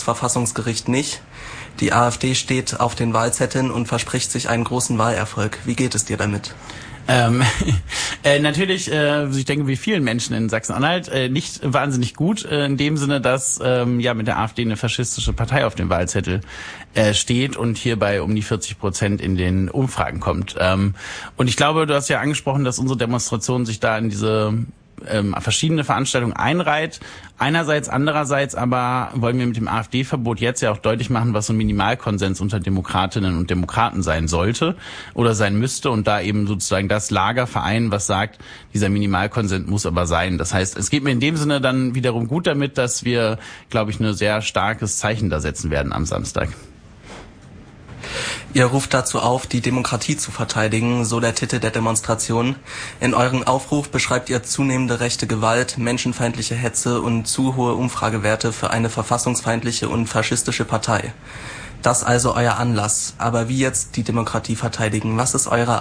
Bundesverfassungsgericht nicht. Die AfD steht auf den Wahlzetteln und verspricht sich einen großen Wahlerfolg. Wie geht es dir damit? Natürlich, ich denke, wie vielen Menschen in Sachsen-Anhalt, nicht wahnsinnig gut, in dem Sinne, dass mit der AfD eine faschistische Partei auf dem Wahlzettel steht und hierbei um die 40% in den Umfragen kommt. Und ich glaube, du hast ja angesprochen, dass unsere Demonstration sich da in diese verschiedene Veranstaltungen einreiht. Andererseits aber wollen wir mit dem AfD-Verbot jetzt ja auch deutlich machen, was so ein Minimalkonsens unter Demokratinnen und Demokraten sein sollte oder sein müsste und da eben sozusagen das Lager vereinen, was sagt, dieser Minimalkonsens muss aber sein. Das heißt, es geht mir in dem Sinne dann wiederum gut damit, dass wir, glaube ich, ein sehr starkes Zeichen da setzen werden am Samstag. Ihr ruft dazu auf, die Demokratie zu verteidigen, so der Titel der Demonstration. In eurem Aufruf beschreibt ihr zunehmende rechte Gewalt, menschenfeindliche Hetze und zu hohe Umfragewerte für eine verfassungsfeindliche und faschistische Partei. Das also euer Anlass. Aber wie jetzt die Demokratie verteidigen? Was ist euer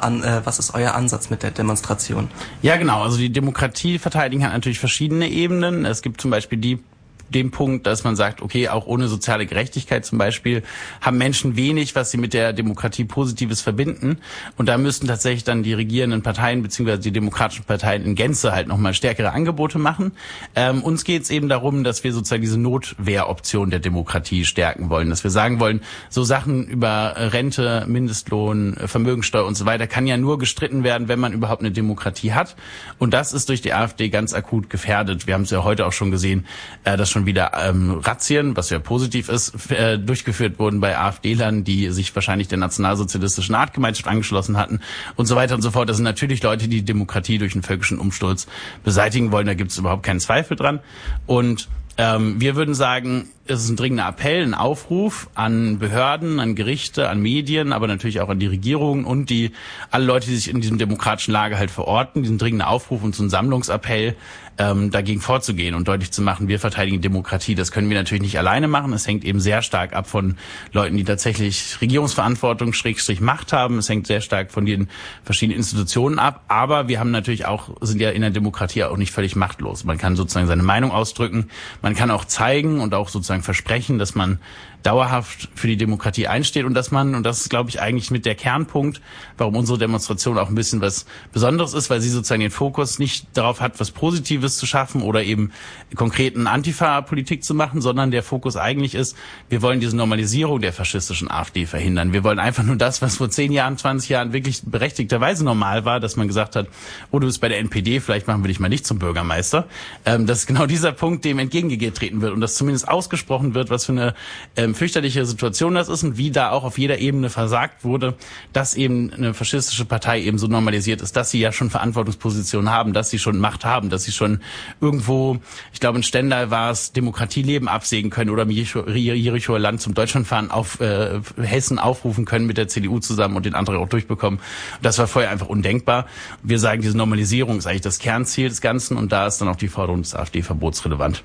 Ansatz mit der Demonstration? Ja, genau. Also die Demokratie verteidigen hat natürlich verschiedene Ebenen. Es gibt zum Beispiel den Punkt, dass man sagt, okay, auch ohne soziale Gerechtigkeit zum Beispiel haben Menschen wenig, was sie mit der Demokratie Positives verbinden. Und da müssten tatsächlich dann die regierenden Parteien bzw. die demokratischen Parteien in Gänze halt nochmal stärkere Angebote machen. Uns geht es eben darum, dass wir sozusagen diese Notwehroption der Demokratie stärken wollen. Dass wir sagen wollen, so Sachen über Rente, Mindestlohn, Vermögensteuer und so weiter kann ja nur gestritten werden, wenn man überhaupt eine Demokratie hat. Und das ist durch die AfD ganz akut gefährdet. Wir haben es ja heute auch schon gesehen, dass schon wieder Razzien, was ja positiv ist, durchgeführt wurden bei AfD-Lern, die sich wahrscheinlich der nationalsozialistischen Artgemeinschaft angeschlossen hatten und so weiter und so fort. Das sind natürlich Leute, die Demokratie durch einen völkischen Umsturz beseitigen wollen. Da gibt es überhaupt keinen Zweifel dran. Und wir würden sagen, es ist ein dringender Appell, ein Aufruf an Behörden, an Gerichte, an Medien, aber natürlich auch an die Regierung und alle Leute, die sich in diesem demokratischen Lager halt verorten, diesen dringenden Aufruf und so einen Sammlungsappell, dagegen vorzugehen und deutlich zu machen, wir verteidigen Demokratie. Das können wir natürlich nicht alleine machen. Es hängt eben sehr stark ab von Leuten, die tatsächlich Regierungsverantwortung / Macht haben. Es hängt sehr stark von den verschiedenen Institutionen ab. Aber wir haben natürlich sind ja in der Demokratie auch nicht völlig machtlos. Man kann sozusagen seine Meinung ausdrücken. Man kann auch zeigen und auch sozusagen versprechen, dass man dauerhaft für die Demokratie einsteht und und das ist, glaube ich, eigentlich mit der Kernpunkt, warum unsere Demonstration auch ein bisschen was Besonderes ist, weil sie sozusagen den Fokus nicht darauf hat, was Positives zu schaffen oder eben konkreten Antifa-Politik zu machen, sondern der Fokus eigentlich ist, wir wollen diese Normalisierung der faschistischen AfD verhindern. Wir wollen einfach nur das, was vor 10 Jahren, 20 Jahren wirklich berechtigterweise normal war, dass man gesagt hat, oh, du bist bei der NPD, vielleicht machen wir dich mal nicht zum Bürgermeister. Das ist genau dieser Punkt, dem entgegengetreten wird und dass zumindest ausgesprochen wird, was für eine fürchterliche Situation das ist und wie da auch auf jeder Ebene versagt wurde, dass eben eine faschistische Partei eben so normalisiert ist, dass sie ja schon Verantwortungspositionen haben, dass sie schon Macht haben, dass sie schon irgendwo, ich glaube in Stendal war es, Demokratieleben absägen können oder im Jerichoer Land zum Deutschlandfahren auf Hessen aufrufen können mit der CDU zusammen und den Antrag auch durchbekommen. Das war vorher einfach undenkbar. Wir sagen, diese Normalisierung ist eigentlich das Kernziel des Ganzen und da ist dann auch die Forderung des AfD-Verbots relevant.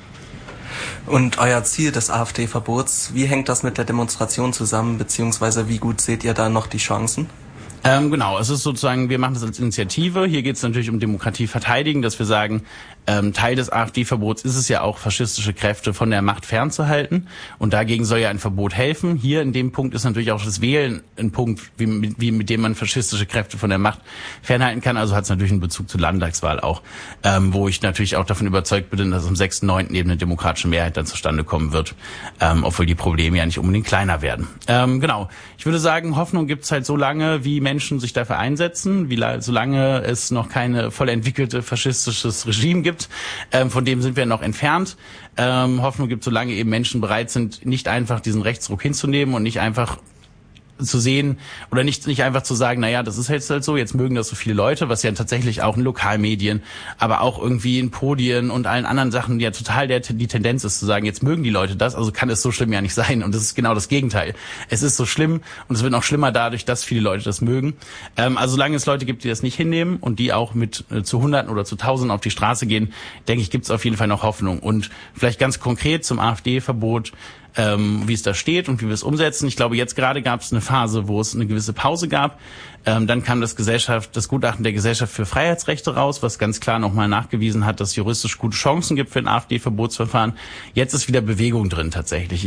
Und euer Ziel des AfD-Verbots, wie hängt das mit der Demonstration zusammen, beziehungsweise wie gut seht ihr da noch die Chancen? Genau, es ist sozusagen, wir machen das als Initiative. Hier geht es natürlich um Demokratie verteidigen, dass wir sagen, Teil des AfD-Verbots ist es ja auch, faschistische Kräfte von der Macht fernzuhalten. Und dagegen soll ja ein Verbot helfen. Hier in dem Punkt ist natürlich auch das Wählen ein Punkt, mit dem man faschistische Kräfte von der Macht fernhalten kann. Also hat es natürlich einen Bezug zur Landtagswahl auch, wo ich natürlich auch davon überzeugt bin, dass am 6.9. eben eine demokratische Mehrheit dann zustande kommen wird, obwohl die Probleme ja nicht unbedingt kleiner werden. Genau, ich würde sagen, Hoffnung gibt es halt so lange, wie Menschen sich dafür einsetzen, solange es noch keine voll entwickelte faschistisches Regime gibt. Von dem sind wir noch entfernt. Hoffnung gibt, solange eben Menschen bereit sind, nicht einfach diesen Rechtsruck hinzunehmen und nicht einfach zu sehen oder nicht einfach zu sagen, naja, das ist jetzt halt so, jetzt mögen das so viele Leute, was ja tatsächlich auch in Lokalmedien, aber auch irgendwie in Podien und allen anderen Sachen ja total die Tendenz ist zu sagen, jetzt mögen die Leute das, also kann es so schlimm ja nicht sein und das ist genau das Gegenteil. Es ist so schlimm und es wird noch schlimmer dadurch, dass viele Leute das mögen. Also solange es Leute gibt, die das nicht hinnehmen und die auch mit zu Hunderten oder zu Tausenden auf die Straße gehen, denke ich, gibt es auf jeden Fall noch Hoffnung. Und vielleicht ganz konkret zum AfD-Verbot, wie es da steht und wie wir es umsetzen. Ich glaube, jetzt gerade gab es eine Phase, wo es eine gewisse Pause gab. Dann kam das Gutachten der Gesellschaft für Freiheitsrechte raus, was ganz klar nochmal nachgewiesen hat, dass es juristisch gute Chancen gibt für ein AfD-Verbotsverfahren. Jetzt ist wieder Bewegung drin tatsächlich.